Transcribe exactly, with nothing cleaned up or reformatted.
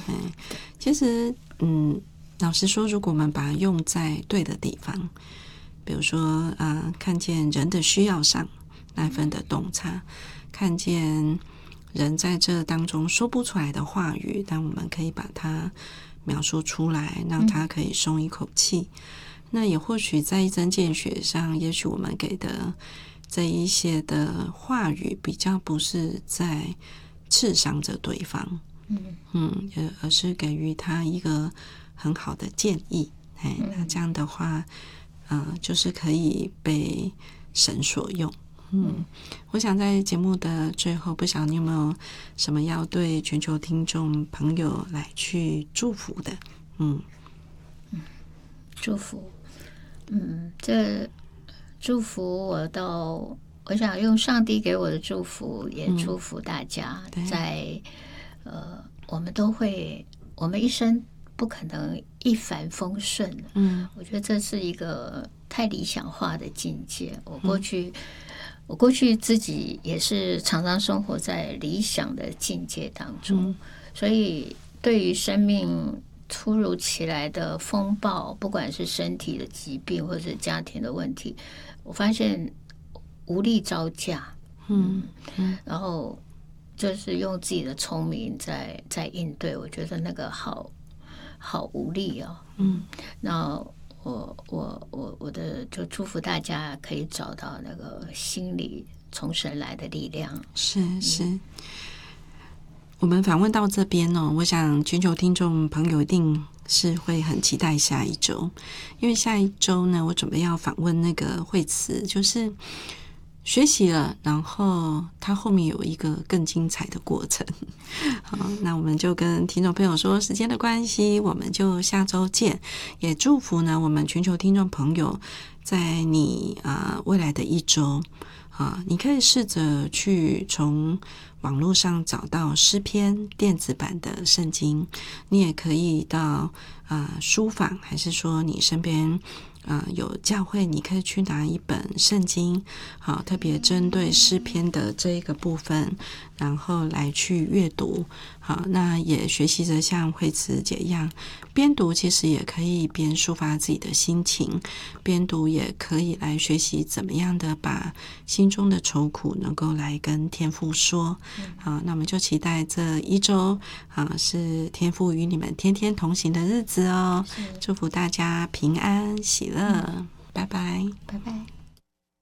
嗯，其实嗯，老实说，如果我们把它用在对的地方，比如说呃，看见人的需要上那份的洞察，看见人在这当中说不出来的话语，但我们可以把它描述出来，让他可以松一口气。嗯、那也或许在一针见血上，也许我们给的这一些的话语比较不是在刺伤着对方，嗯嗯，而是给予他一个很好的建议。哎，那这样的话，呃，就是可以被神所用。嗯，我想在节目的最后，不晓得你有没有什么要对全球听众朋友来去祝福的？嗯嗯，祝福，嗯，这祝福我到，我想用上帝给我的祝福，也祝福大家在，嗯、呃，我们都会，我们一生不可能一帆风顺。嗯，我觉得这是一个太理想化的境界。我过去。嗯我过去自己也是常常生活在理想的境界当中，嗯、所以对于生命突如其来的风暴，不管是身体的疾病或者是家庭的问题，我发现无力招架，嗯嗯，然后就是用自己的聪明在在应对，我觉得那个好好无力哦，嗯，那。我我我我的就祝福大家可以找到那个心里从神来的力量。 是是，嗯、我们访问到这边哦，我想全球听众朋友一定是会很期待下一周，因为下一周呢，我准备要访问那个惠慈，就是学习了，然后它后面有一个更精彩的过程。好，那我们就跟听众朋友说，时间的关系，我们就下周见。也祝福呢，我们全球听众朋友，在你啊、呃、未来的一周啊，你可以试着去从网络上找到诗篇电子版的圣经，你也可以到啊、呃、书坊，还是说你身边啊、呃、有教会，你可以去拿一本圣经，好，特别针对诗篇的这一个部分，然后来去阅读。好，那也学习着像惠慈姐一样，边读其实也可以边抒发自己的心情，边读也可以来学习怎么样的把心中的愁苦能够来跟天父说。好，那我们就期待这一周啊，是天父与你们天天同行的日子哦。祝福大家平安喜乐，嗯、拜拜， 拜拜。